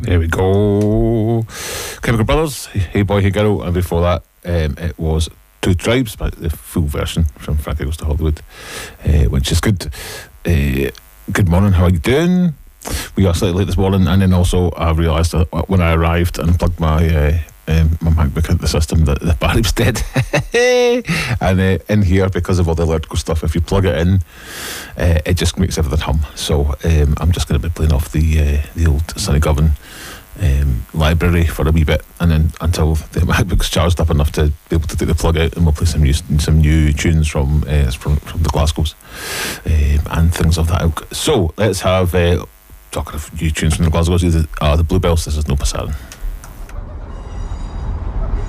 There we go. Chemical Brothers, Hey Boy, Hey Girl, and before that it was Two Tribes, but the full version from Frankie Goes to Hollywood, which is good. Good morning, how are you doing? We are slightly late this morning, and then also I realised that when I arrived and plugged my MacBook into the system that the battery was dead. And in here, because of all the electrical stuff, if you plug it in, it just makes everything hum. So I'm just going to be playing off the old Sonny Govan library for a wee bit, and then until the MacBook's charged up enough to be able to take the plug out, and we'll play some new tunes from the Glasgows and things of that ilk. So let's have talking of new tunes from the Glasgows. The Bluebells. This is No Passaran.